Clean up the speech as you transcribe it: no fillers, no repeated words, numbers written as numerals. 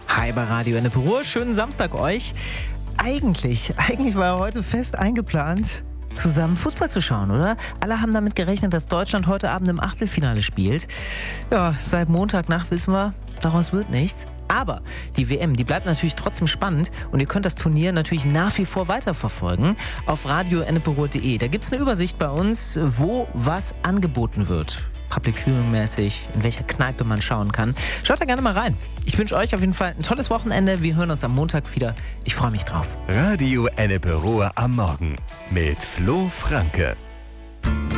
Hi bei Radio Ennepe. Schönen Samstag euch. Eigentlich war heute fest eingeplant, zusammen Fußball zu schauen, oder? Alle haben damit gerechnet, dass Deutschland heute Abend im Achtelfinale spielt. Ja, seit Montagnacht wissen wir, daraus wird nichts. Aber die WM, die bleibt natürlich trotzdem spannend und ihr könnt das Turnier natürlich nach wie vor weiterverfolgen auf radioennepe.de. Da gibt es eine Übersicht bei uns, wo was angeboten wird. Public Viewing mäßig, in welcher Kneipe man schauen kann. Schaut da gerne mal rein. Ich wünsche euch auf jeden Fall ein tolles Wochenende. Wir hören uns am Montag wieder. Ich freue mich drauf. Radio Ennepe am Morgen mit Flo Franke.